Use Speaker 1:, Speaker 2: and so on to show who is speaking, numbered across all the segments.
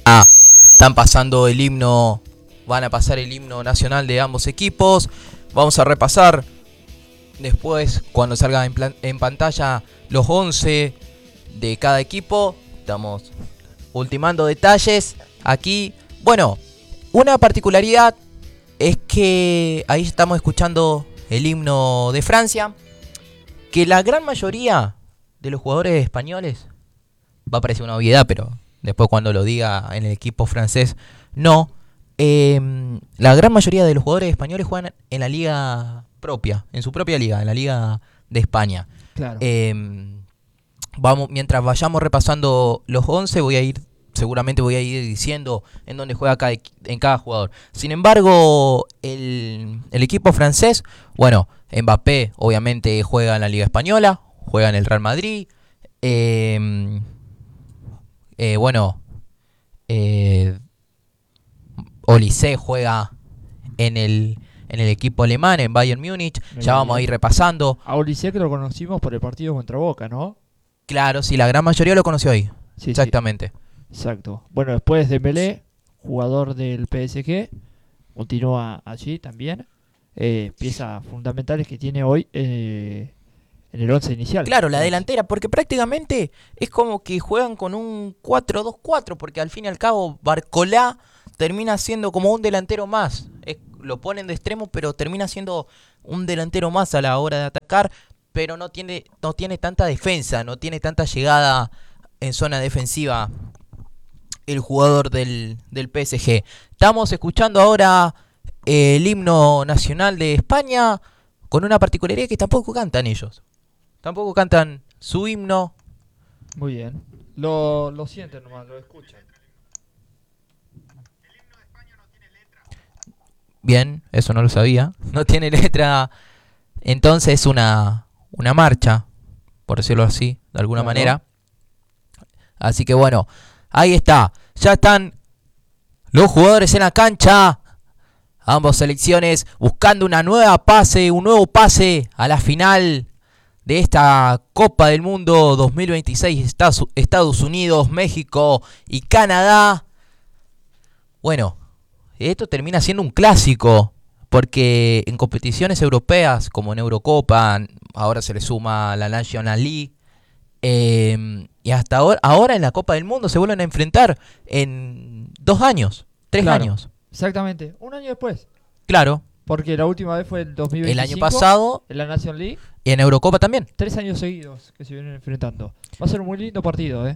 Speaker 1: Están pasando el himno, van a pasar el himno nacional de ambos equipos. Vamos a repasar después, cuando salga en pantalla, los 11 de cada equipo. Estamos ultimando detalles aquí. Bueno, una particularidad es que ahí estamos escuchando el himno de Francia, que la gran mayoría de los jugadores españoles, va a parecer una obviedad, pero después cuando lo diga en el equipo francés, no. La gran mayoría de los jugadores españoles juegan en la liga propia, en su propia liga, en la liga de España.
Speaker 2: Claro.
Speaker 1: Mientras vayamos repasando los 11, seguramente voy a ir diciendo en dónde juega en cada jugador. Sin embargo, el equipo francés, bueno, Mbappé obviamente juega en la liga española, juega en el Real Madrid. Olise juega en el equipo alemán, en Bayern Múnich. Ya vamos a ir repasando.
Speaker 2: A Olise, que lo conocimos por el partido contra Boca, ¿no?
Speaker 1: Claro, sí, la gran mayoría lo conoció ahí.
Speaker 2: Sí,
Speaker 1: exactamente.
Speaker 2: Sí. Exacto. Bueno, después Dembélé, jugador del PSG, continúa allí también. Piezas fundamentales que tiene hoy en el 11 inicial.
Speaker 1: Claro, la delantera, porque prácticamente es como que juegan con un 4-2-4, porque al fin y al cabo Barcolá termina siendo como un delantero más. Lo ponen de extremo, pero termina siendo un delantero más a la hora de atacar, pero no tiene tanta defensa, no tiene tanta llegada en zona defensiva el jugador del PSG. Estamos escuchando ahora el himno nacional de España, con una particularidad que tampoco cantan ellos. Tampoco cantan su himno.
Speaker 2: Muy bien. Lo sienten nomás, lo escuchan.
Speaker 1: Bien, eso no lo sabía. No tiene letra. Entonces es una marcha, por decirlo así, de alguna manera. Así que bueno, ahí está. Ya están los jugadores en la cancha. Ambas selecciones buscando un nuevo pase a la final de esta Copa del Mundo 2026. Estados Unidos, México y Canadá. Bueno, esto termina siendo un clásico, porque en competiciones europeas, como en Eurocopa, ahora se le suma la National League, y hasta ahora en la Copa del Mundo se vuelven a enfrentar en 2 años, 3 años.
Speaker 2: Exactamente, un año después.
Speaker 1: Claro.
Speaker 2: Porque la última vez fue el 2025.
Speaker 1: El año pasado.
Speaker 2: En la National League.
Speaker 1: Y en Eurocopa también.
Speaker 2: 3 años seguidos que se vienen enfrentando. Va a ser un muy lindo partido,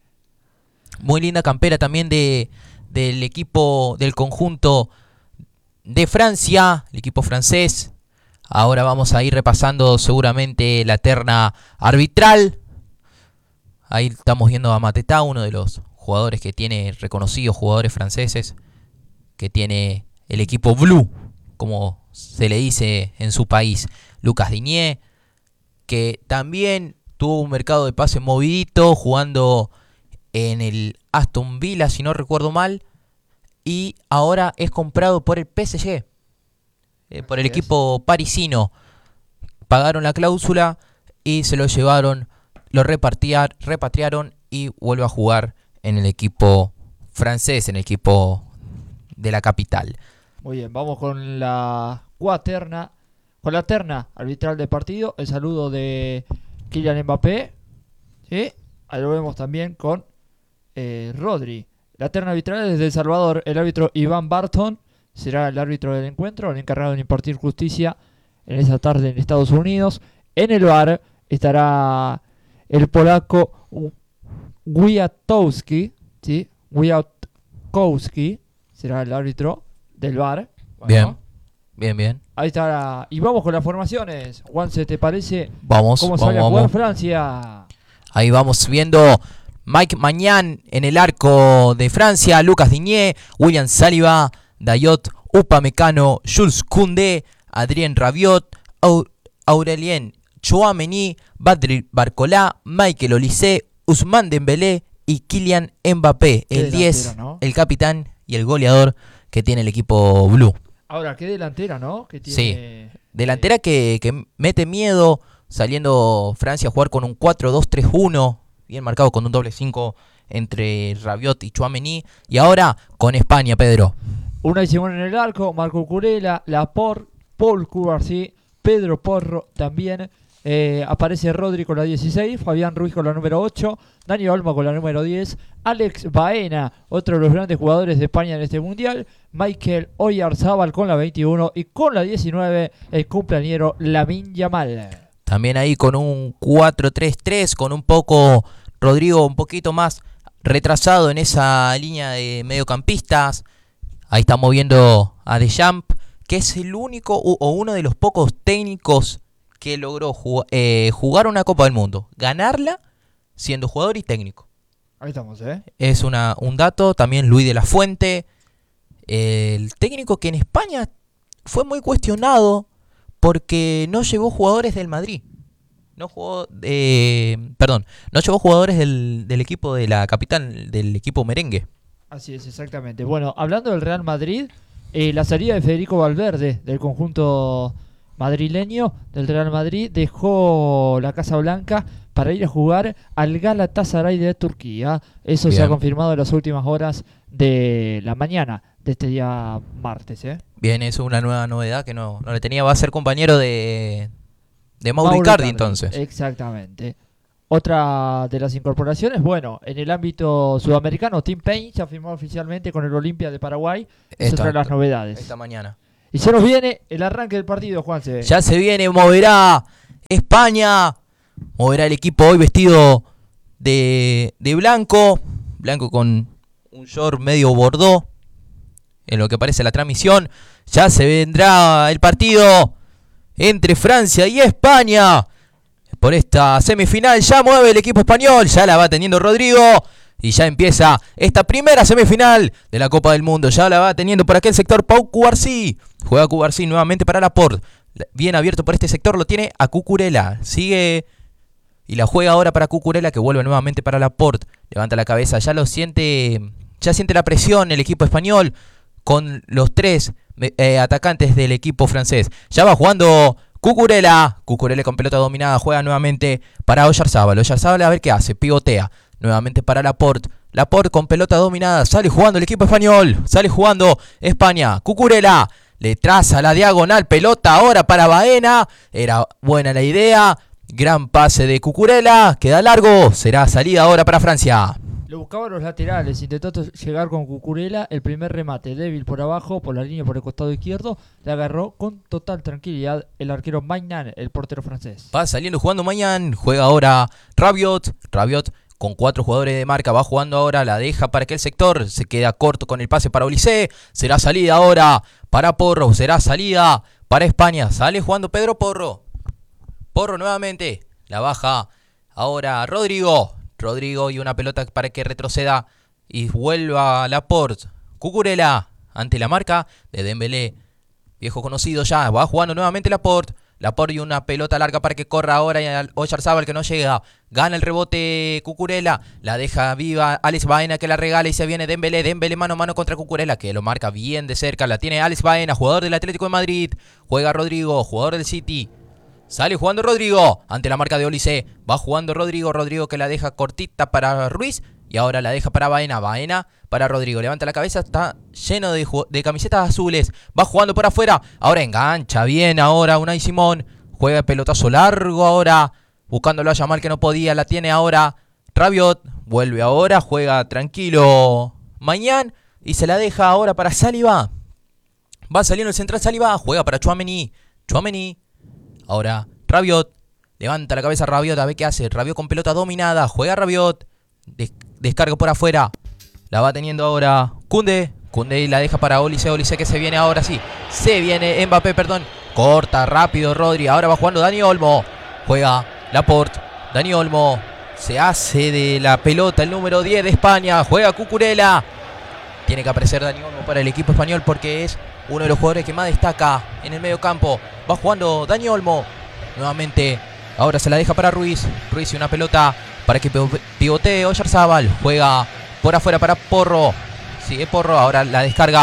Speaker 1: Muy linda campera también del equipo, del conjunto de Francia, el equipo francés. Ahora vamos a ir repasando seguramente la terna arbitral. Ahí estamos viendo a Mateta, uno de los jugadores que tiene, reconocidos jugadores franceses, que tiene el equipo Blue, como se le dice en su país. Lucas Digne, que también tuvo un mercado de pases movidito, jugando en el Aston Villa, si no recuerdo mal, y ahora es comprado por el PSG, por el equipo parisino. Pagaron la cláusula y se lo llevaron, lo repatriaron y vuelve a jugar en el equipo francés, en el equipo de la capital.
Speaker 2: Muy bien, vamos con la terna arbitral del partido. El saludo de Kylian Mbappé. ¿Sí? Ahí lo vemos también con Rodri. La terna arbitral es de El Salvador. El árbitro Iván Barton será el árbitro del encuentro, el encargado de impartir justicia en esa tarde en Estados Unidos. En el VAR estará el polaco Wiatowski, ¿sí? Wiatkowski será el árbitro del VAR.
Speaker 1: Bueno, bien.
Speaker 2: Ahí está. Y vamos con las formaciones. Juan, ¿se te parece
Speaker 1: cómo
Speaker 2: sale a jugar Francia?
Speaker 1: Ahí vamos viendo Mike Maignan en el arco de Francia, Lucas Digne, William Saliba, Dayot Upamecano, Jules Koundé, Adrien Rabiot, Aurelien Tchouaméni, Badri Barcolá, Michael Olise, Ousmane Dembélé y Kylian Mbappé, el 10, ¿no? El capitán y el goleador que tiene el equipo Blue.
Speaker 2: Ahora, qué delantera, ¿no? Que tiene,
Speaker 1: sí, delantera que mete miedo, saliendo Francia a jugar con un 4-2-3-1 bien marcado con un doble 5 entre Rabiot y Tchouaméni. Y ahora con España, Pedro.
Speaker 2: Unai Simón en el arco, Marco Cucurella, Laporte, Paul Cubarsí, Pedro Porro también. Aparece Rodri con la 16, Fabián Ruiz con la número 8, Dani Olmo con la número 10, Alex Baena, otro de los grandes jugadores de España en este mundial, Michael Oyarzábal con la 21 y con la 19 el cumpleañero Lamine Yamal.
Speaker 1: También ahí con un 4-3-3, con un poco Rodrigo un poquito más retrasado en esa línea de mediocampistas. Ahí estamos viendo a Deschamps, que es el único o uno de los pocos técnicos que logró jugar una Copa del Mundo, ganarla siendo jugador y técnico.
Speaker 2: Ahí estamos,
Speaker 1: Es un dato. También Luis de la Fuente, el técnico que en España fue muy cuestionado porque no llevó jugadores del Madrid. No llevó jugadores del equipo de la capital, del equipo merengue.
Speaker 2: Así es, exactamente. Bueno, hablando del Real Madrid, la salida de Federico Valverde del conjunto madrileño del Real Madrid dejó la Casa Blanca para ir a jugar al Galatasaray de Turquía. Eso
Speaker 1: Bien.
Speaker 2: Se ha confirmado en las últimas horas de la mañana de este día martes.
Speaker 1: Bien, es una nueva novedad que no le tenía. Va a ser compañero de Mauro Icardi entonces.
Speaker 2: Exactamente. Otra de las incorporaciones, bueno, en el ámbito sudamericano, Tim Payne ya firmó oficialmente con el Olimpia de Paraguay. Es otra de las novedades.
Speaker 1: Esta mañana.
Speaker 2: Y se nos viene el arranque del partido, Juanse.
Speaker 1: Ya se viene, moverá España. Moverá el equipo hoy vestido de blanco. Blanco con un short medio bordó. En lo que parece la transmisión. Ya se vendrá el partido entre Francia y España. Por esta semifinal ya mueve el equipo español. Ya la va teniendo Rodrigo. Y ya empieza esta primera semifinal de la Copa del Mundo. Ya la va teniendo por aquel sector Pau Cubarsí. Juega Cubarsí nuevamente para Laporte. Bien abierto por este sector lo tiene a Cucurella. Sigue y la juega ahora para Cucurella, que vuelve nuevamente para Laporte. Levanta la cabeza. Ya siente la presión el equipo español con los tres atacantes del equipo francés. Ya va jugando Cucurella. Cucurella con pelota dominada. Juega nuevamente para Oyarzábal. Oyarzábal a ver qué hace. Pivotea. Nuevamente para Laporte. Laporte con pelota dominada. Sale jugando el equipo español. Sale jugando España. Cucurella le traza la diagonal. Pelota ahora para Baena. Era buena la idea. Gran pase de Cucurella. Queda largo. Será salida ahora para Francia.
Speaker 2: Lo buscaba los laterales. Intentó llegar con Cucurella. El primer remate débil por abajo. Por la línea por el costado izquierdo. Le agarró con total tranquilidad el arquero Maignan, el portero francés.
Speaker 1: Va saliendo jugando Maignan. Juega ahora Rabiot. Rabiot con 4 jugadores de marca, va jugando ahora, la deja para aquel sector, se queda corto con el pase para Olise, será salida ahora para Porro, será salida para España, sale jugando Pedro Porro, Porro nuevamente, la baja ahora Rodrigo, y una pelota para que retroceda y vuelva a Laporte, Cucurella, ante la marca de Dembélé, viejo conocido ya, va jugando nuevamente Laporte y una pelota larga para que corra ahora y Oyarzábal que no llega. Gana el rebote Cucurella. La deja viva Alex Baena que la regala y se viene Dembélé. Dembélé mano a mano contra Cucurella que lo marca bien de cerca. La tiene Alex Baena, jugador del Atlético de Madrid. Juega Rodrigo, jugador del City. Sale jugando Rodrigo ante la marca de Olise. Va jugando Rodrigo que la deja cortita para Ruiz. Y ahora la deja para Baena. Baena para Rodrigo. Levanta la cabeza. Está lleno de camisetas azules. Va jugando por afuera. Ahora engancha bien. Ahora Unai Simón. Juega el pelotazo largo ahora. Buscándolo a Yamal que no podía. La tiene ahora Rabiot. Vuelve ahora. Juega tranquilo Maignan. Y se la deja ahora para Saliba. Va saliendo el central Saliba. Juega para Tchouaméni. Ahora Rabiot. Levanta la cabeza Rabiot. A ver qué hace. Rabiot con pelota dominada. Juega Rabiot. Descarga por afuera. La va teniendo ahora Koundé y la deja para Olise que se viene ahora sí. Se viene Mbappé, perdón. Corta rápido Rodri. Ahora va jugando Dani Olmo. Juega Laporte. Dani Olmo. Se hace de la pelota el número 10 de España. Juega Cucurella. Tiene que aparecer Dani Olmo para el equipo español porque es uno de los jugadores que más destaca en el medio campo. Va jugando Dani Olmo. Nuevamente. Ahora se la deja para Ruiz. Ruiz y una pelota para que pivotee Oyarzábal. Juega por afuera para Porro. Sigue Porro. Ahora la descarga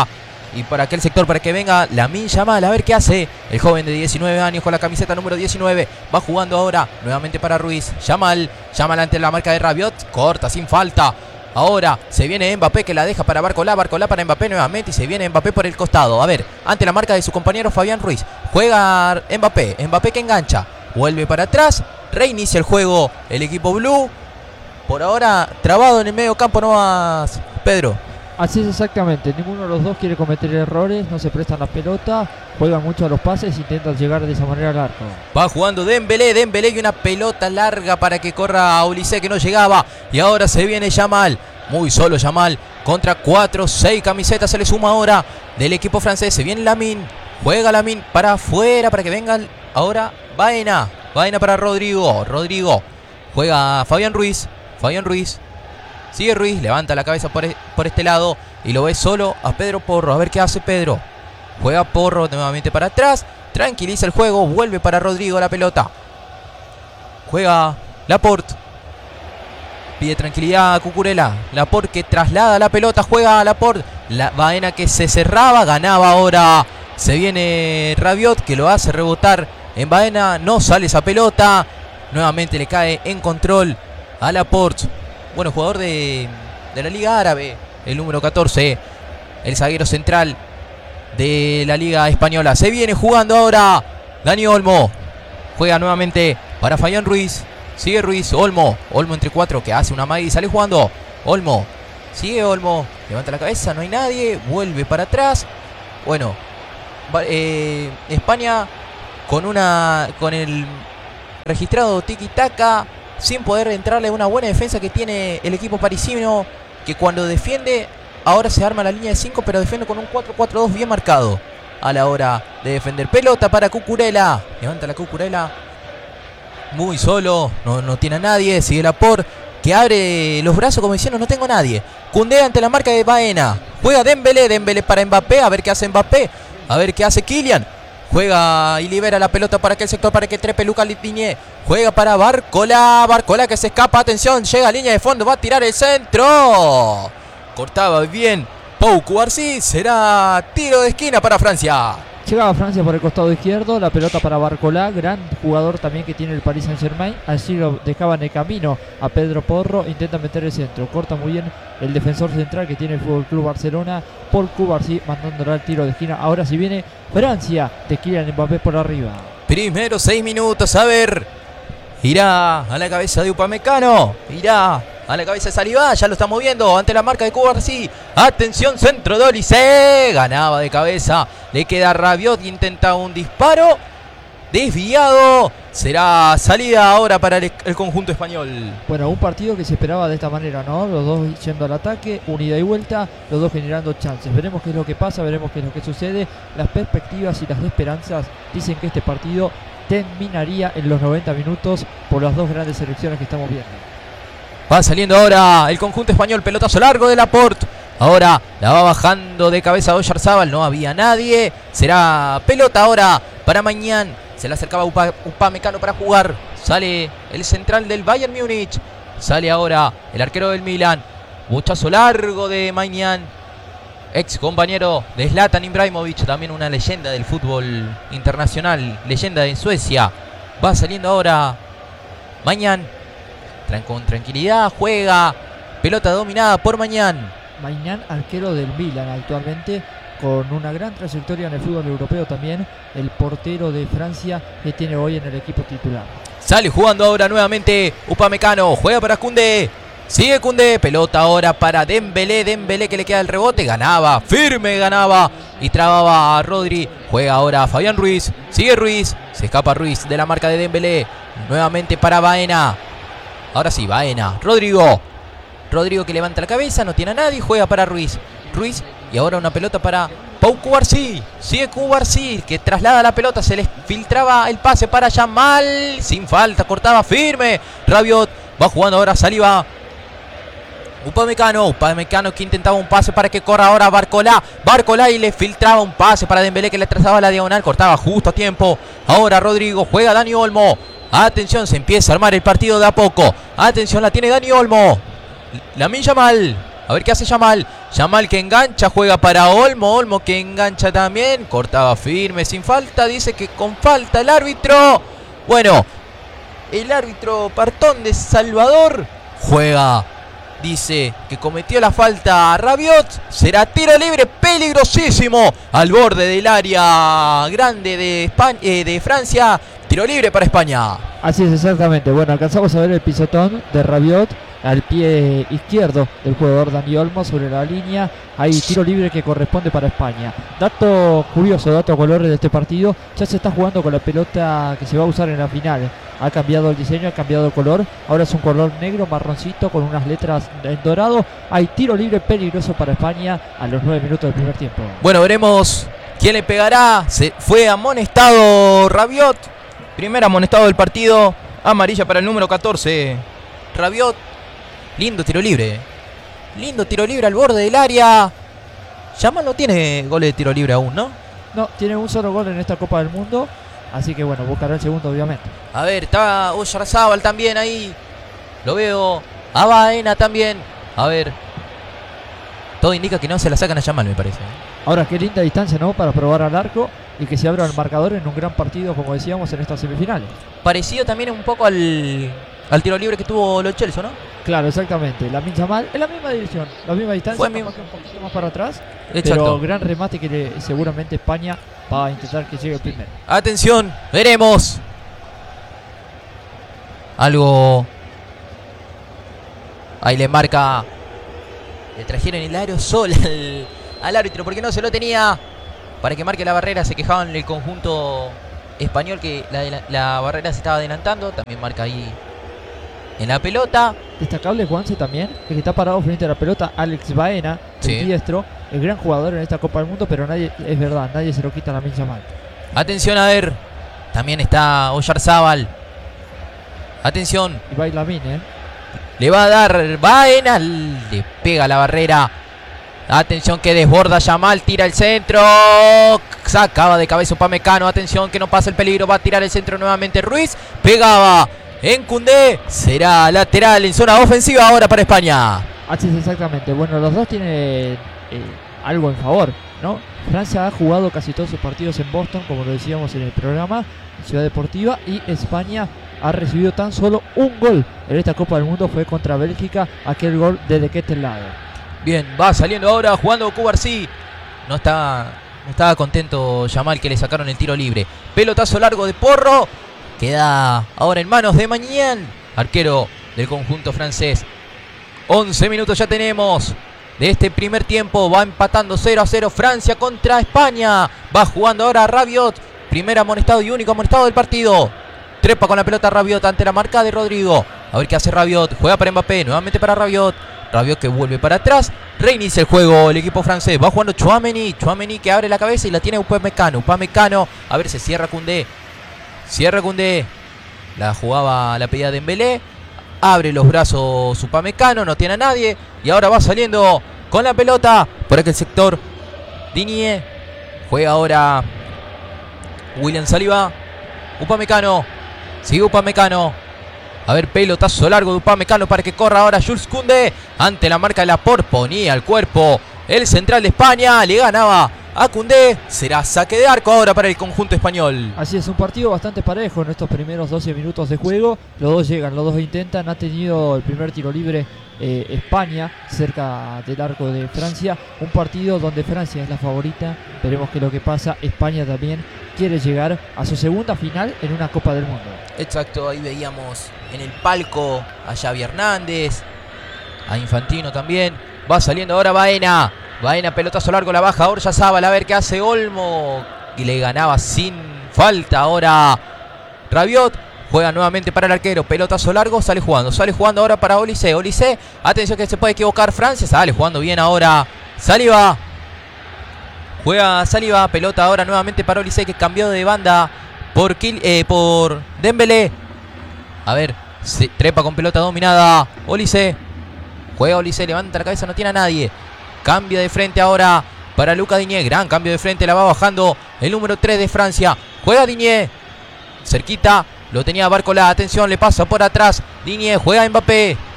Speaker 1: Y por aquel sector para que venga Lamine Yamal, a ver qué hace el joven de 19 años con la camiseta número 19. Va jugando ahora nuevamente para Ruiz. Yamal ante la marca de Rabiot, corta sin falta. Ahora se viene Mbappé que la deja para Barcola para Mbappé nuevamente y se viene Mbappé por el costado. A ver, ante la marca de su compañero Fabián Ruiz. Juega Mbappé que engancha. Vuelve para atrás, reinicia el juego el equipo blue. Por ahora trabado en el medio campo nomás, Pedro.
Speaker 2: Así es exactamente, ninguno de los dos quiere cometer errores, no se prestan la pelota, juegan mucho a los pases e intentan llegar de esa manera al arco.
Speaker 1: Va jugando Dembélé y una pelota larga para que corra a Olise que no llegaba. Y ahora se viene Yamal, muy solo Yamal, contra 4, 6 camisetas se le suma ahora del equipo francés. Se viene Lamine, juega Lamine para afuera para que venga ahora Baena para Rodrigo, juega Fabián Ruiz. Sigue Ruiz, levanta la cabeza por este lado y lo ve solo a Pedro Porro. A ver qué hace Pedro. Juega Porro nuevamente para atrás. Tranquiliza el juego. Vuelve para Rodrigo la pelota. Juega Laporte. Pide tranquilidad a Cucurella. Laporte que traslada la pelota. Juega Laporte. La Baena que se cerraba. Ganaba ahora. Se viene Rabiot que lo hace rebotar en Baena. No sale esa pelota. Nuevamente le cae en control a Laporte. Bueno, jugador de la Liga Árabe, el número 14, el zaguero central de la Liga Española. Se viene jugando ahora Dani Olmo. Juega nuevamente para Fabián Ruiz. Sigue Ruiz, Olmo entre 4 que hace una magia y sale jugando. Olmo, sigue Olmo, levanta la cabeza, no hay nadie, vuelve para atrás. Bueno, España con el registrado tiki-taka, sin poder entrarle una buena defensa que tiene el equipo parisino, que cuando defiende, ahora se arma la línea de 5, pero defiende con un 4-4-2 bien marcado a la hora de defender. Pelota para Cucurella, levanta la Cucurella, muy solo, no tiene a nadie, sigue Laporte, que abre los brazos como diciendo no tengo a nadie. Koundé ante la marca de Baena, juega Dembélé para Mbappé, a ver qué hace Mbappé, a ver qué hace Kylian. Juega y libera la pelota para aquel sector para que trepe Lucas Digne. Juega para Barcola que se escapa, atención, llega a línea de fondo, va a tirar el centro. Cortaba bien Pau Cubarsí, será tiro de esquina para Francia.
Speaker 2: Llegaba Francia por el costado izquierdo, la pelota para Barcola, gran jugador también que tiene el Paris Saint-Germain. Así lo dejaban el camino a Pedro Porro, intenta meter el centro, corta muy bien el defensor central que tiene el FC Barcelona, Paul Cubarsí mandándola al tiro de esquina. Ahora sí viene Francia de Kylian Mbappé por arriba.
Speaker 1: Primero 6 minutos, a ver, irá a la cabeza de Upamecano, irá a la cabeza de Saliba, ya lo está moviendo ante la marca de Cubarsí. Atención, centro de Olise, ganaba de cabeza, le queda Rabiot, intenta un disparo desviado. Será salida ahora para el conjunto español.
Speaker 2: Bueno, un partido que se esperaba de esta manera, ¿no? Los dos yendo al ataque, un ida y vuelta, los dos generando chances. Veremos qué es lo que pasa, veremos qué es lo que sucede. Las perspectivas y las esperanzas dicen que este partido terminaría en los 90 minutos por las dos grandes selecciones que estamos viendo.
Speaker 1: Va saliendo ahora el conjunto español, pelotazo largo de Laporte. Ahora la va bajando de cabeza Oyarzábal, no había nadie. Será pelota ahora para Mañán. Se le acercaba Upamecano para jugar. Sale el central del Bayern Múnich. Sale ahora el arquero del Milan. Buchazo largo de Mañán, ex compañero de Zlatan Ibrahimovic, también una leyenda del fútbol internacional, leyenda en Suecia. Va saliendo ahora Mañán. Con tranquilidad juega. Pelota dominada por Mañán.
Speaker 2: Mañán, arquero del Milan actualmente, con una gran trayectoria en el fútbol europeo también, el portero de Francia que tiene hoy en el equipo titular.
Speaker 1: Sale jugando ahora nuevamente Upamecano, juega para Koundé, sigue Koundé, pelota ahora para Dembélé que le queda el rebote, ganaba, firme ganaba y trababa a Rodri. Juega ahora Fabián Ruiz, sigue Ruiz, se escapa Ruiz de la marca de Dembélé, nuevamente para Baena. Ahora sí, Baena, Rodrigo que levanta la cabeza, no tiene a nadie, juega para Ruiz, y ahora una pelota para Pau Cubarsí, sigue Cubarsí que traslada la pelota, se les filtraba el pase para Yamal, sin falta, cortaba firme Rabiot, va jugando ahora Saliba. Upamecano que intentaba un pase para que corra ahora Barcola y le filtraba un pase para Dembélé que le trazaba la diagonal, cortaba justo a tiempo. Ahora Rodrigo, juega Dani Olmo. Atención, se empieza a armar el partido de a poco. Atención, la tiene Dani Olmo. Lamine Yamal A ver qué hace Yamal. Yamal que engancha, juega para Olmo. Olmo que engancha también. Cortaba firme, sin falta. Dice que con falta el árbitro. Bueno, el árbitro Partón de Salvador juega. Dice que cometió la falta a Rabiot. Será tiro libre peligrosísimo al borde del área grande de España, de Francia. Tiro libre para España.
Speaker 2: Así es, exactamente. Bueno, alcanzamos a ver el pisotón de Rabiot al pie izquierdo del jugador Dani Olmo sobre la línea. Hay tiro libre que corresponde para España. Dato curioso, dato colores de este partido. Ya se está jugando con la pelota que se va a usar en la final. Ha cambiado el diseño, ha cambiado el color. Ahora es un color negro, marroncito, con unas letras en dorado. Hay tiro libre peligroso para España a los 9 minutos del primer tiempo.
Speaker 1: Bueno, veremos quién le pegará. Se fue amonestado Rabiot. Primer amonestado del partido. Amarilla para el número 14. Rabiot. Lindo tiro libre. Lindo tiro libre al borde del área. Yamal no tiene goles de tiro libre aún, ¿no?
Speaker 2: No, tiene un solo gol en esta Copa del Mundo. Así que bueno, buscará el segundo obviamente.
Speaker 1: A ver, está Oyarzábal también ahí. Lo veo. A Baena también. A ver. Todo indica que no se la sacan a Yamal, me parece.
Speaker 2: Ahora, qué linda distancia, ¿no? Para probar al arco y que se abra el marcador en un gran partido, como decíamos, en estas semifinales.
Speaker 1: Parecido también un poco al tiro libre que tuvo Lo Celso, ¿no?
Speaker 2: Claro, exactamente. La Yamal en la misma dirección, la misma distancia,
Speaker 1: Fue
Speaker 2: un poquito más para atrás.
Speaker 1: Exacto.
Speaker 2: Pero gran remate que seguramente España va a intentar que llegue el primero.
Speaker 1: Atención, veremos. Algo. Ahí le marca. Le trajeron el aerosol al árbitro porque no se lo tenía. Para que marque la barrera, se quejaban el conjunto español que la barrera se estaba adelantando. También marca ahí en la pelota.
Speaker 2: Destacable Juanse también, que está parado frente a la pelota, Alex Baena, el diestro, el gran jugador en esta Copa del Mundo, pero nadie, es verdad, nadie se lo quita a la Yamal.
Speaker 1: Atención, a ver. También está Oyarzábal. Atención.
Speaker 2: Y Bailamin,
Speaker 1: Le va a dar Baena. Le pega la barrera. Atención que desborda Yamal. Tira el centro. Sacaba de cabeza Upamecano. Atención que no pasa el peligro. Va a tirar el centro nuevamente Ruiz. Pegaba en Koundé. Será lateral en zona ofensiva ahora para España.
Speaker 2: Así es, exactamente. Bueno, los dos tienen algo en favor, ¿no? Francia ha jugado casi todos sus partidos en Boston, como lo decíamos en el programa, Ciudad Deportiva, y España ha recibido tan solo un gol en esta Copa del Mundo. Fue contra Bélgica, aquel gol de Ketelaere.
Speaker 1: Bien, va saliendo ahora jugando Cubarsí. No estaba contento Yamal que le sacaron el tiro libre. Pelotazo largo de Porro. Queda ahora en manos de Mañán, arquero del conjunto francés. 11 minutos ya tenemos de este primer tiempo. Va empatando 0-0 Francia contra España. Va jugando ahora Rabiot. Primer amonestado y único amonestado del partido. Trepa con la pelota Rabiot ante la marca de Rodrigo. A ver qué hace Rabiot. Juega para Mbappé. Nuevamente para Rabiot. Rabiot que vuelve para atrás. Reinicia el juego el equipo francés. Va jugando Tchouaméni. Tchouaméni que abre la cabeza y la tiene Upamecano. Upamecano. A ver, se cierra Koundé. Cierra Koundé. La jugaba la pedida de Dembélé. Abre los brazos Upamecano. No tiene a nadie. Y ahora va saliendo con la pelota por aquel sector Digne. Juega ahora William Saliba. Upamecano. Sigue Upamecano. A ver, pelotazo largo de Upamecano para que corra ahora Jules Koundé. Ante la marca de Laporte. Ponía el cuerpo el central de España. Le ganaba a Koundé. Será saque de arco ahora para el conjunto español.
Speaker 2: Así es, un partido bastante parejo en estos primeros 12 minutos de juego. Los dos llegan, los dos intentan. Ha tenido el primer tiro libre España cerca del arco de Francia. Un partido donde Francia es la favorita. Veremos qué es lo que pasa. España también quiere llegar a su segunda final en una Copa del Mundo.
Speaker 1: Exacto, ahí veíamos en el palco a Xavi Hernández, a Infantino también. Va saliendo ahora Baena. Baena, pelotazo largo, la baja Oyarzábal. A ver qué hace Olmo. Y le ganaba sin falta ahora Rabiot. Juega nuevamente para el arquero. Pelotazo largo, sale jugando ahora para Olise. Olise, atención que se puede equivocar Francia. Sale jugando bien ahora Saliba. Juega Saliba, pelota ahora nuevamente para Olise, que cambió de banda por Dembélé. A ver, se trepa con pelota dominada Olise. Juega Olise, levanta la cabeza, no tiene a nadie. Cambia de frente ahora para Lucas Digne. Gran cambio de frente, la va bajando el número 3 de Francia. Juega Digne. Cerquita, lo tenía Barcola. Atención, le pasa por atrás. Digne, juega Mbappé.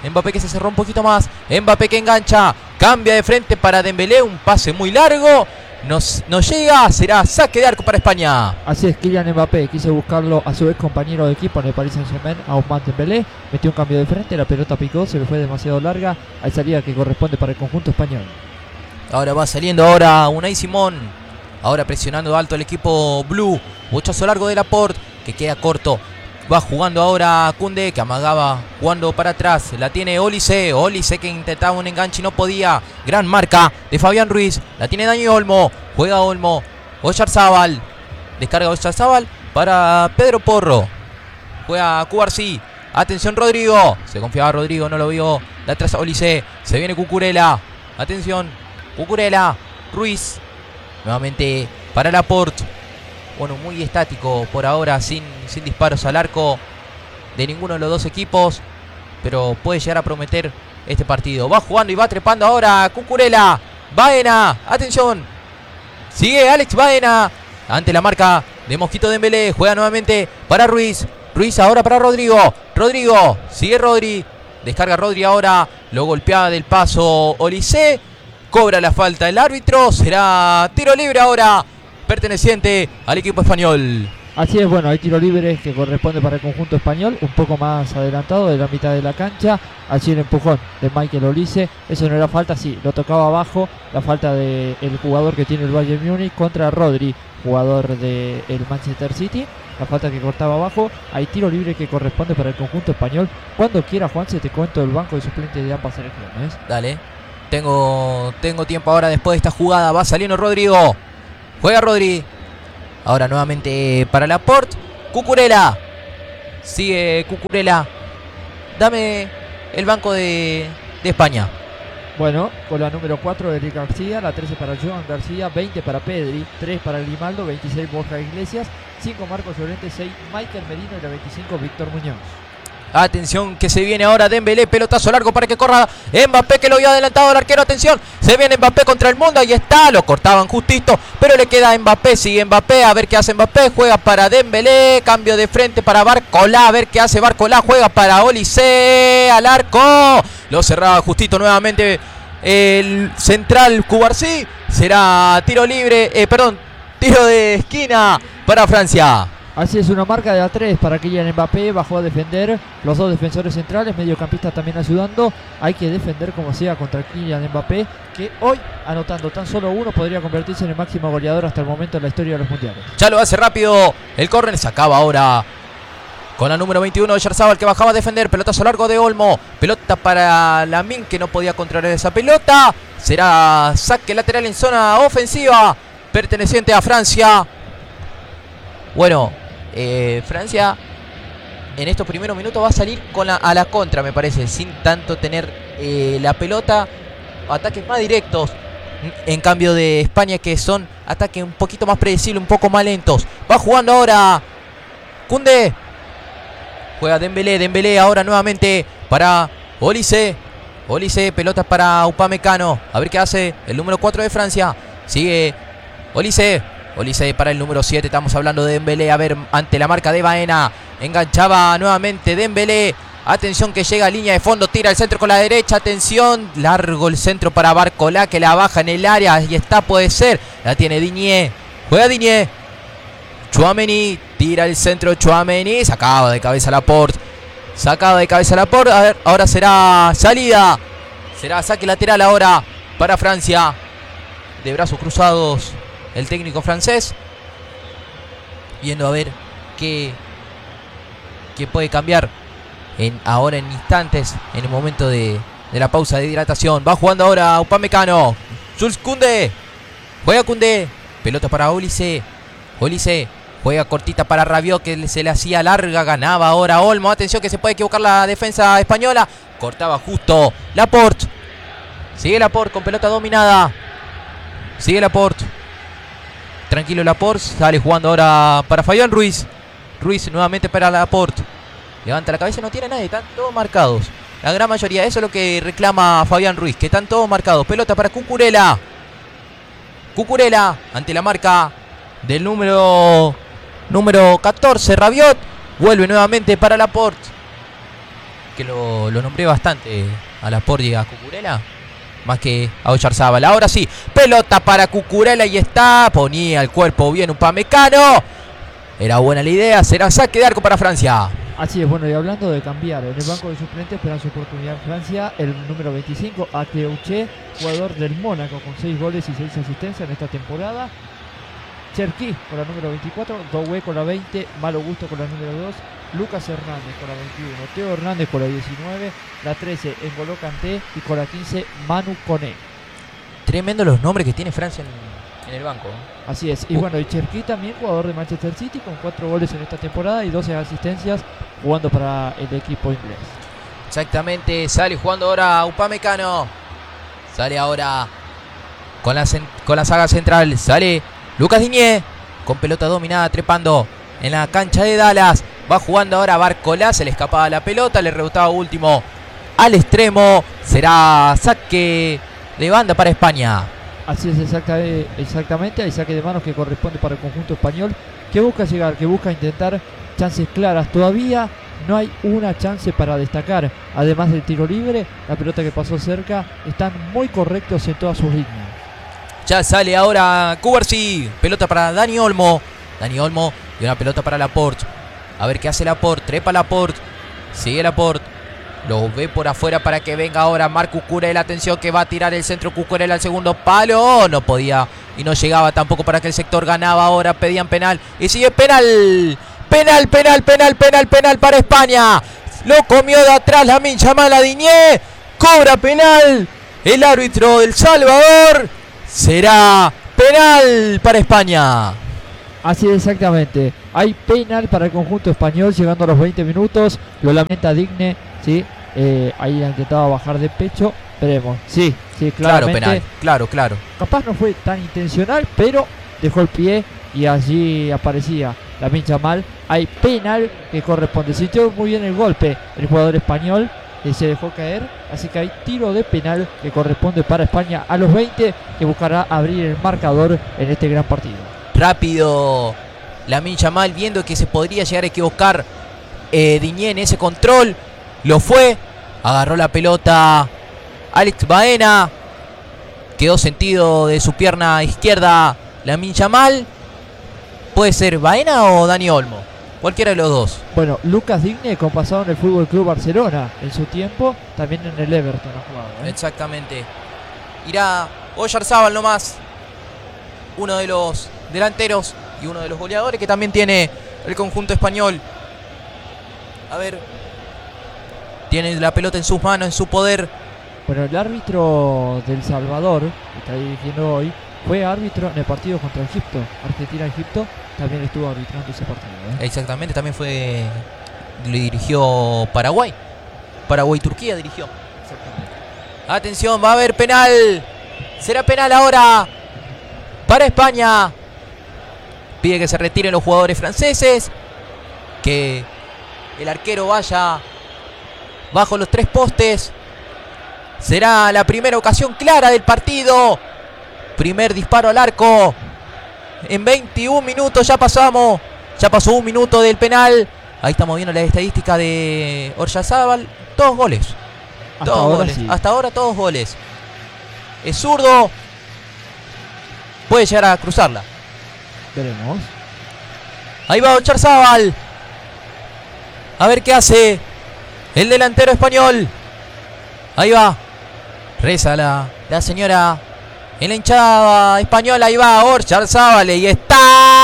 Speaker 1: Mbappé que se cerró un poquito más. Mbappé que engancha. Cambia de frente para Dembélé. Un pase muy largo. No llega. Será saque de arco para España.
Speaker 2: Así es, Kylian Mbappé quiso buscarlo a su ex compañero de equipo en el Paris Saint-Germain, a Ousmane Dembélé. Metió un cambio de frente. La pelota picó. Se le fue demasiado larga. Hay salida que corresponde para el conjunto español.
Speaker 1: Ahora va saliendo ahora Unai Simón. Ahora presionando alto el equipo blue. Bochazo largo de Laporte que queda corto. Va jugando ahora Koundé que amagaba jugando para atrás. La tiene Olise. Olise que intentaba un enganche y no podía. Gran marca de Fabián Ruiz. La tiene Dani Olmo. Juega Olmo. Oyarzábal. Descarga Oyarzábal para Pedro Porro. Juega Cubarsí. Atención Rodrigo. Se confiaba Rodrigo. No lo vio. De atrás Olise. Se viene Cucurella. Atención. Cucurella. Ruiz. Nuevamente para Laporte. Bueno, muy estático por ahora, sin disparos al arco de ninguno de los dos equipos, pero puede llegar a prometer este partido. Va jugando y va trepando ahora Cucurella. Baena, atención. Sigue Alex Baena ante la marca de Mosquito Dembélé. Juega nuevamente para Ruiz. Ruiz ahora para Rodrigo. Rodrigo, sigue Rodri. Descarga Rodri ahora. Lo golpea del paso Olise. Cobra la falta el árbitro. Será tiro libre ahora, perteneciente al equipo español.
Speaker 2: Así es, bueno, hay tiro libre que corresponde para el conjunto español, un poco más adelantado de la mitad de la cancha. Allí el empujón de Michael Olise, eso no era falta, sí, lo tocaba abajo, la falta del jugador que tiene el Bayern Múnich contra Rodri, jugador del Manchester City. La falta que cortaba abajo. Hay tiro libre que corresponde para el conjunto español. Cuando quiera, Juan, se te cuento el banco de suplentes de ambas selecciones.
Speaker 1: Dale, tengo tiempo ahora después de esta jugada. Va saliendo Rodrigo. Juega Rodri. Ahora nuevamente para Laporte. Cucurella. Sigue Cucurella. Dame el banco de España.
Speaker 2: Bueno, con la número 4 de Eric García, la 13 para Joan García, 20 para Pedri, 3 para Grimaldo, 26 Borja Iglesias, 5 Marcos Llorente, 6 Michael Merino y la 25 Víctor Muñoz.
Speaker 1: Atención que se viene ahora Dembélé, pelotazo largo para que corra Mbappé, que lo había adelantado al arquero. Atención, se viene Mbappé contra el mundo, ahí está, lo cortaban justito, pero le queda a Mbappé, sigue Mbappé, a ver qué hace Mbappé, juega para Dembélé, cambio de frente para Barcola, a ver qué hace Barcola, juega para Olise, al arco, lo cerraba justito nuevamente el central Cubarsí. Será tiro libre, tiro de esquina para Francia.
Speaker 2: Así es, una marca de A3 para Kylian Mbappé, bajó a defender, los dos defensores centrales, mediocampistas también ayudando. Hay que defender como sea contra Kylian Mbappé, que hoy, anotando tan solo uno, podría convertirse en el máximo goleador hasta el momento en la historia de los mundiales.
Speaker 1: Ya lo hace rápido, el córner se acaba ahora con la número 21 de Oyarzábal, que bajaba a defender, pelotazo largo de Olmo, pelota para Lamine, que no podía controlar esa pelota. Será saque lateral en zona ofensiva, perteneciente a Francia. Bueno, Francia en estos primeros minutos va a salir a la contra, me parece, sin tanto tener la pelota, ataques más directos, en cambio de España, que son ataques un poquito más predecibles, un poco más lentos. Va jugando ahora Koundé, juega Dembélé ahora nuevamente para Olise, pelota para Upamecano, a ver qué hace el número 4 de Francia. Sigue Olise para el número 7, estamos hablando de Dembélé, a ver, ante la marca de Baena, enganchaba nuevamente Dembélé, atención que llega a línea de fondo, tira el centro con la derecha, atención, largo el centro para Barcola, que la baja en el área, y está, puede ser, la tiene Digne, juega Digne, Tchouaméni, tira el centro Tchouaméni, sacado de cabeza Laporte, a ver, ahora será salida, será saque lateral ahora para Francia, de brazos cruzados el técnico francés, viendo a ver qué puede cambiar ahora en instantes, en el momento de la pausa de hidratación. Va jugando ahora Upamecano, Jules Koundé, juega Koundé, pelota para Olise, juega cortita para Rabiot, que se le hacía larga, ganaba ahora Olmo, atención que se puede equivocar la defensa española, cortaba justo Laporte, sigue Laporte con pelota dominada, sigue Laporte, tranquilo Laporte, sale jugando ahora para Fabián Ruiz, nuevamente para Laporte, levanta la cabeza, no tiene nadie, están todos marcados, la gran mayoría, eso es lo que reclama Fabián Ruiz, que están todos marcados. Pelota para Cucurella, ante la marca del número 14, Rabiot, vuelve nuevamente para Laporte, que lo nombré bastante a Laporte y a Cucurella, más que a Oyarzábal. Ahora sí, pelota para Cucurella y está, ponía el cuerpo bien Upamecano. Era buena la idea, será saque de arco para Francia.
Speaker 2: Así es, bueno, y hablando de cambiar, en el banco de suplentes esperan su oportunidad en Francia, el número 25, Akleuché, jugador del Mónaco con 6 goles y 6 asistencias en esta temporada. Cherki con la número 24, Doué con la 20, Malo Gusto con la número 2, Lucas Hernández con la 21, Teo Hernández con la 19, la 13, N'Golo Kanté y con la 15, Manu Koné.
Speaker 1: Tremendo los nombres que tiene Francia en el banco.
Speaker 2: Así es, y bueno, y Cherki también, jugador de Manchester City, con 4 goles en esta temporada y 12 asistencias jugando para el equipo inglés.
Speaker 1: Exactamente, sale jugando ahora Upamecano. Sale ahora con la saga central, sale Lucas Digne con pelota dominada, trepando en la cancha de Dallas. Va jugando ahora Barcola, se le escapaba la pelota, le rebotaba último al extremo. Será saque de banda para España.
Speaker 2: Así es, exactamente, hay saque de manos que corresponde para el conjunto español, que busca llegar, que busca intentar chances claras. Todavía no hay una chance para destacar, además del tiro libre, la pelota que pasó cerca, están muy correctos en todas sus líneas.
Speaker 1: Ya sale ahora Cubarsí, pelota para Dani Olmo. Dani Olmo y una pelota para Laporte. A ver qué hace Laporte, trepa Laporte, sigue Laporte. Lo ve por afuera para que venga ahora Marcus Cucurella. Atención que va a tirar el centro Cucurella al segundo palo. No podía y no llegaba tampoco para que el sector ganaba. Ahora pedían penal y sigue penal. Penal para España. Lo comió de atrás Lamine Yamal a Digne. Cobra penal el árbitro del Salvador. Será penal para España.
Speaker 2: Así es, exactamente. Hay penal para el conjunto español llegando a los 20 minutos. Lo lamenta Digne, ¿sí? Ahí ha intentado bajar de pecho. Veremos. Sí, claramente.
Speaker 1: Claro, penal. Claro.
Speaker 2: Capaz no fue tan intencional, pero dejó el pie y allí aparecía Lamine Yamal. Hay penal que corresponde. Sintió muy bien el golpe el jugador español. Se dejó caer, así que hay tiro de penal que corresponde para España a los 20, que buscará abrir el marcador en este gran partido.
Speaker 1: Rápido Lamine Yamal, viendo que se podría llegar a equivocar Digne en ese control. Lo fue, agarró la pelota Alex Baena, quedó sentido de su pierna izquierda Lamine Yamal. ¿Puede ser Baena o Dani Olmo? Cualquiera de los dos.
Speaker 2: Bueno, Lucas Digne, con pasado en el Fútbol Club Barcelona en su tiempo, también en el Everton ha jugado.
Speaker 1: Exactamente. Irá Oyarzábal nomás, uno de los delanteros y uno de los goleadores que también tiene el conjunto español. A ver, tiene la pelota en sus manos, en su poder.
Speaker 2: Bueno, el árbitro del Salvador, que está dirigiendo hoy, fue árbitro en el partido contra Egipto. Argentina-Egipto, también estuvo arbitrando ese partido.
Speaker 1: Exactamente, también le dirigió Paraguay. Paraguay-Turquía dirigió.
Speaker 2: Exactamente.
Speaker 1: Atención, va a haber penal. Será penal ahora para España. Pide que se retiren los jugadores franceses, que el arquero vaya bajo los 3 postes. Será la primera ocasión clara del partido. Primer disparo al arco. En 21 minutos ya pasó 1 minuto del penal. Ahí estamos viendo la estadística de Oyarzábal. 2 goles.
Speaker 2: Sí.
Speaker 1: Hasta ahora 2 goles. Es zurdo. Puede llegar a cruzarla.
Speaker 2: Veremos.
Speaker 1: Ahí va Oyarzábal. A ver qué hace el delantero español. Ahí va. Reza la señora en la hinchada española. Ahí va Oyarzábal y está.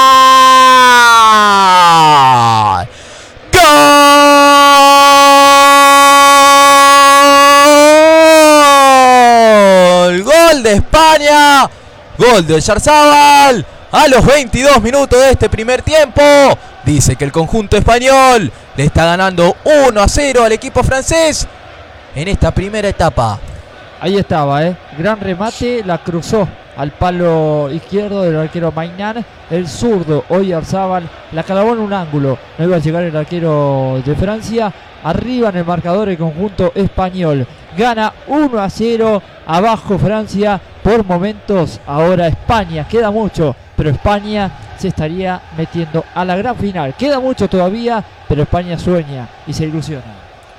Speaker 1: ¡Gol! ¡Gol de España! ¡Gol de Oyarzábal! A los 22 minutos de este primer tiempo. Dice que el conjunto español le está ganando 1-0 al equipo francés en esta primera etapa.
Speaker 2: Ahí estaba, gran remate, la cruzó al palo izquierdo del arquero Maignan. El zurdo Oyarzábal la clavó en un ángulo. No iba a llegar el arquero de Francia. Arriba en el marcador el conjunto español. Gana 1-0. Abajo Francia. Por momentos ahora España. Queda mucho, pero España se estaría metiendo a la gran final. Queda mucho todavía, pero España sueña y se ilusiona.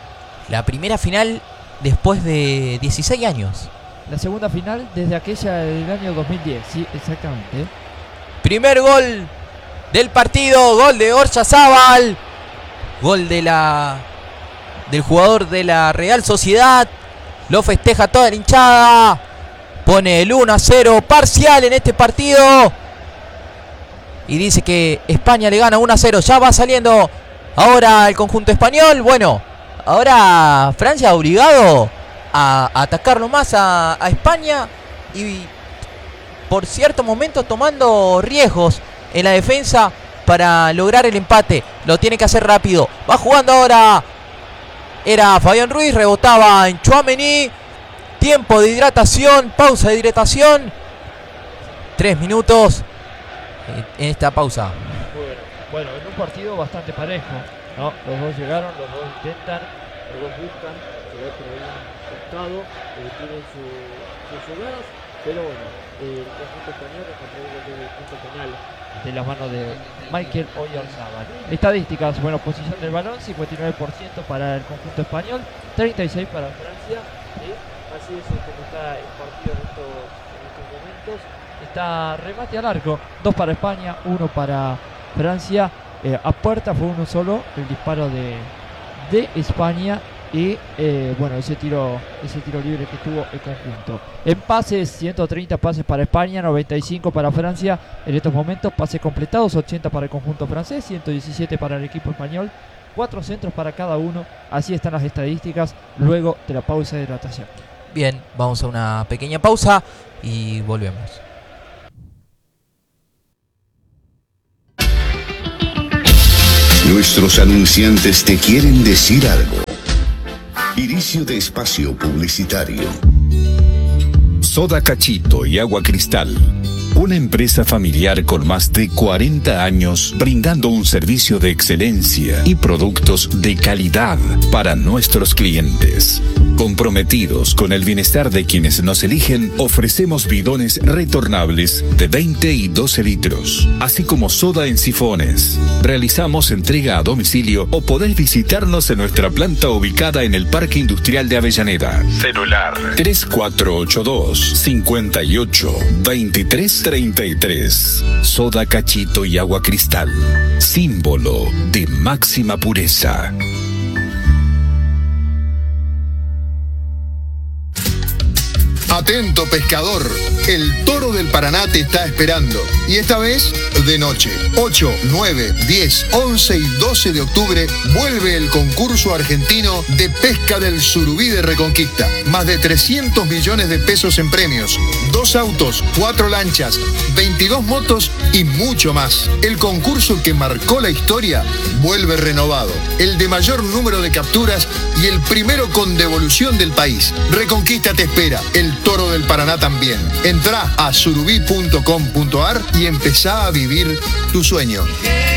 Speaker 1: La primera final después de 16 años.
Speaker 2: La segunda final desde aquella del año 2010. Sí, exactamente.
Speaker 1: Primer gol del partido. Gol de Oyarzabal. Gol del jugador de la Real Sociedad. Lo festeja toda la hinchada. Pone el 1-0 parcial en este partido. Y dice que España le gana 1-0. Ya va saliendo ahora el conjunto español. Bueno, ahora Francia ha obligado a atacarlo más a España. Y por cierto momento tomando riesgos en la defensa para lograr el empate. Lo tiene que hacer rápido. Va jugando ahora. Era Fabián Ruiz. Rebotaba en Tchouaméni. Tiempo de hidratación. Pausa de hidratación. 3 minutos en esta pausa.
Speaker 2: Bueno, en un partido bastante parejo, ¿no? Los dos llegaron, los dos intentan, los dos buscan llegar por algún costado, tienen sus jugadas, pero bueno, el conjunto español encontró el gol del punto penal de la mano de Michael Oyarzabal. Estadísticas, bueno, posición del balón, 59% para el conjunto español, 36% para Francia. Así es como está el partido en estos momentos. Está remate al arco, 2 para España, 1 para Francia. A puerta fue uno solo, el disparo de España. Y bueno, ese tiro libre que tuvo el conjunto. En pases, 130 pases para España, 95 para Francia. En estos momentos, pases completados, 80 para el conjunto francés, 117 para el equipo español. 4 centros para cada uno. Así están las estadísticas luego de la pausa de hidratación.
Speaker 1: Bien, vamos a una pequeña pausa y volvemos.
Speaker 3: Nuestros anunciantes te quieren decir algo. Inicio de espacio publicitario.
Speaker 4: Soda Cachito y Agua Cristal. Una empresa familiar con más de 40 años brindando un servicio de excelencia y productos de calidad para nuestros clientes. Comprometidos con el bienestar de quienes nos eligen, ofrecemos bidones retornables de 20 y 12 litros, así como soda en sifones. Realizamos entrega a domicilio o podés visitarnos en nuestra planta ubicada en el Parque Industrial de Avellaneda. Celular 3482-582333. Soda Cachito y Agua Cristal. Símbolo de máxima pureza.
Speaker 3: Atento pescador, el Toro del Paraná te está esperando. Y esta vez de noche. 8, 9, 10, 11 y 12 de octubre vuelve el concurso argentino de pesca del surubí de Reconquista. Más de 300 millones de pesos en premios. 2 autos, 4 lanchas, 22 motos y mucho más. El concurso que marcó la historia vuelve renovado. El de mayor número de capturas y el primero con devolución del país. Reconquista te espera. El Toro del Paraná también. Entrá a surubí.com.ar y empezá a vivir tu sueño.